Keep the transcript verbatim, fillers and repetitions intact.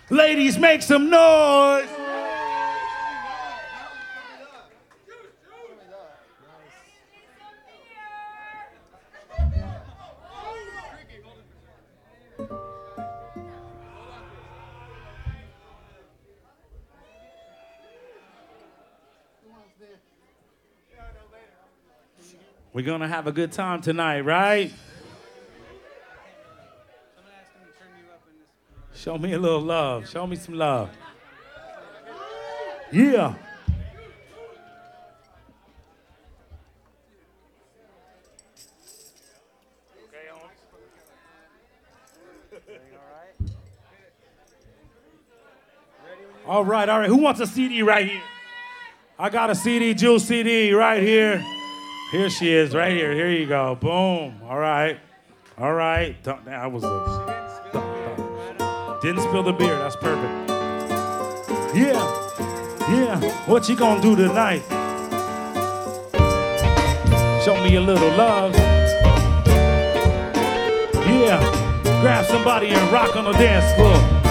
Ladies, make some noise. We're gonna have a good time tonight, right? Show me a little love. Show me some love. Yeah. All right, all right. Who wants a C D right here? I got a C D, Jules C D right here. Here she is, right here. Here you go. Boom. All right. All right. That was a... Didn't spill the beer. That's perfect. Yeah. Yeah. What you gonna do tonight? Show me a little love. Yeah. Grab somebody and rock on the dance floor.